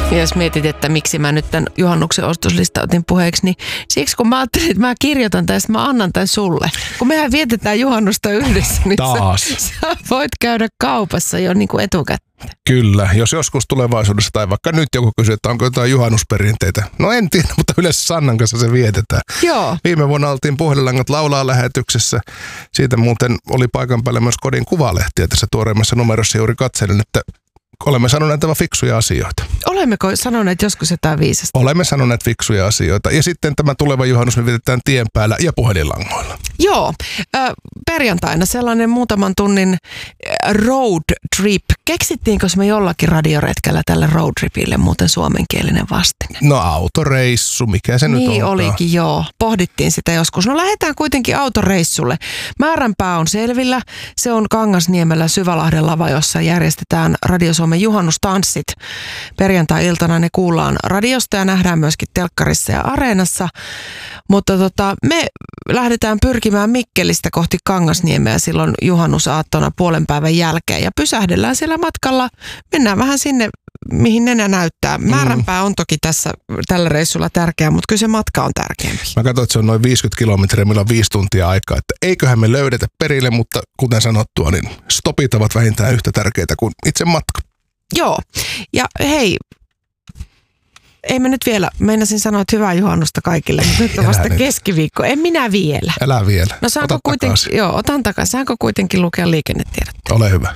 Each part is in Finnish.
Ja jos mietit, että miksi mä nyt tämän juhannuksen ostoslista otin puheeksi, niin siksi kun mä ajattelin, että mä kirjoitan tämän, mä annan tämän sulle. Kun mehän vietetään juhannusta yhdessä, niin sä voit käydä kaupassa jo niin kuin etukäteen. Kyllä, jos joskus tulevaisuudessa tai vaikka nyt joku kysyy, että onko jotain juhannusperinteitä. No en tiedä, mutta yleensä Sannan kanssa se vietetään. Joo. Viime vuonna oltiin Puhelinlangat laulaa -lähetyksessä. Siitä muuten oli paikan päällä myös Kodin kuvalehtiä tässä tuoreimmassa numerossa. Juuri katselin, että olemme sanoneet aivan fiksuja asioita. Olemmeko sanoneet joskus jotain viisasta? Olemme sanoneet fiksuja asioita. Ja sitten tämä tuleva juhannus me vietetään tien päällä ja puhelinlangoilla. Joo. Perjantaina sellainen muutaman tunnin road trip. Keksittiinkö me jollakin radioretkellä tälle road tripille muuten suomenkielinen vastine? No autoreissu, mikä se nyt on? Niin olikin, joo. Pohdittiin sitä joskus. No lähdetään kuitenkin autoreissulle. Määränpää on selvillä. Se on Kangasniemellä Syvälahden lava, jossa järjestetään Radio Suomen juhannustanssit. Perjantai-iltana ne kuullaan radiosta ja nähdään myöskin telkkarissa ja areenassa. Mutta me lähdetään pyrkimään Mikkelistä kohti Kangasniemeä silloin juhannusaattona puolen päivän jälkeen. Ja pysähdellään siellä matkalla. Mennään vähän sinne, mihin nenä näyttää. Määränpää on toki tällä reissulla tärkeä, mutta kyllä se matka on tärkeämpi. Mä katsoin, että se on noin 50 kilometriä, meillä on 5 tuntia aikaa. Että eiköhän me löydetä perille, mutta kuten sanottua, niin stopit ovat vähintään yhtä tärkeitä kuin itse matka. Joo. Ja hei, ei me nyt vielä, meinasin sanoa, että hyvää juhannusta kaikille, mutta nyt on vasta keskiviikko. En minä vielä. Älä vielä. No saanko kuitenkin, joo, otan takaisin. Saanko kuitenkin lukea liikennetiedotteen? Ole hyvä.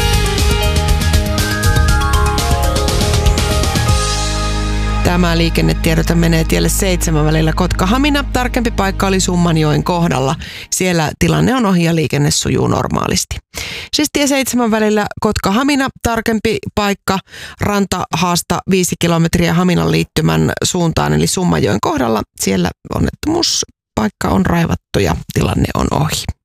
Tämä liikennetiedote menee tielle 7 välillä Kotka-Hamina. Tarkempi paikka oli Summanjoen kohdalla. Siellä tilanne on ohi ja liikenne sujuu normaalisti. Siis tie 7 välillä Kotka-Hamina. Tarkempi paikka Ranta-Haasta 5 kilometriä Haminan liittymän suuntaan eli Summanjoen kohdalla. Siellä onnettomuuspaikka on raivattu ja tilanne on ohi.